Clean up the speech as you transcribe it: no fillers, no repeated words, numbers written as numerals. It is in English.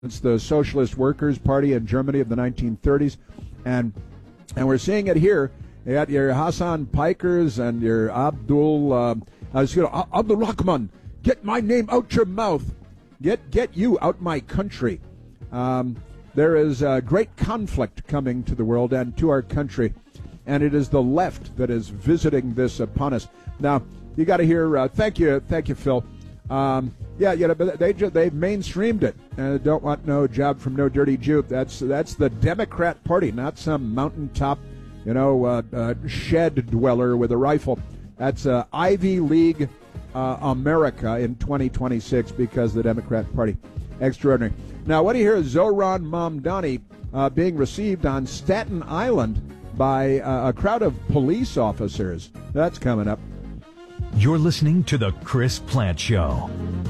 It's the Socialist Workers' Party in Germany of the 1930s, and we're seeing it here. You got your Hassan Pikers and your Abdul Rahman. Get my name out your mouth. Get you out my country. There is a great conflict coming to the world and to our country, and it is the left that is visiting this upon us. Now, you got to hear. Thank you, Phil. But they've mainstreamed it. Don't want no job from no dirty Jew. That's the Democrat Party, not some mountaintop, shed dweller with a rifle. That's Ivy League America in 2026 because of the Democrat Party. Extraordinary. Now, what do you hear? Zohran Mamdani being received on Staten Island by a crowd of police officers. That's coming up. You're listening to The Chris Plante Show.